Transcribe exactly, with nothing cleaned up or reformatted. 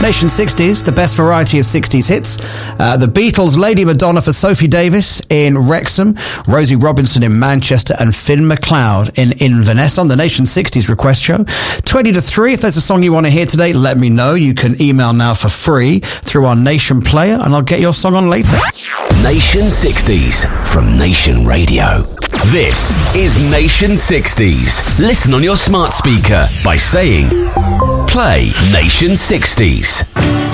Nation sixties, the best variety of sixties hits. Uh, the Beatles, Lady Madonna for Sophie Davis in Wrexham, Rosie Robinson in Manchester, and Finn McLeod in Inverness on the Nation sixties request show. twenty to three, if there's a song you want to hear today, let me know. You can email now for free through our Nation player, and I'll get your song on later. Nation sixties from Nation Radio. This is Nation sixties. Listen on your smart speaker by saying, play Nation sixties.